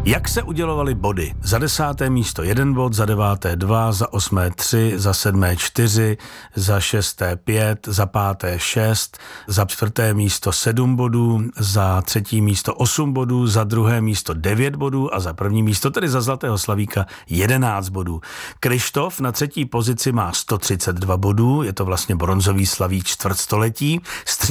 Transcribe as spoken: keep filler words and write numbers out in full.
Jak se udělovaly body? Za desáté místo jeden bod, za deváté dva, za osmé tři, za sedmé čtyři, za šesté pět, za páté šest, za čtvrté místo sedm bodů, za třetí místo osm bodů, za druhé místo devět bodů a za první místo, tedy za Zlatého slavíka, jedenáct bodů. Kryštof na třetí pozici má sto třicet dva bodů, je to vlastně bronzový slavík čtvrtstoletí.